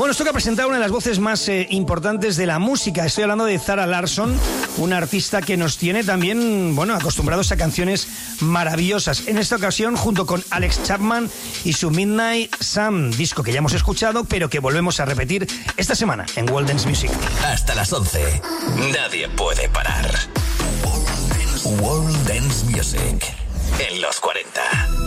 Bueno, os toca presentar una de las voces más importantes de la música. Estoy hablando de Zara Larsson, una artista que nos tiene también, bueno, acostumbrados a canciones maravillosas. En esta ocasión, junto con Alex Chapman y su Midnight Sun, disco que ya hemos escuchado, pero que volvemos a repetir esta semana en World Dance Music. Hasta las 11. Nadie puede parar. World Dance Music en los 40.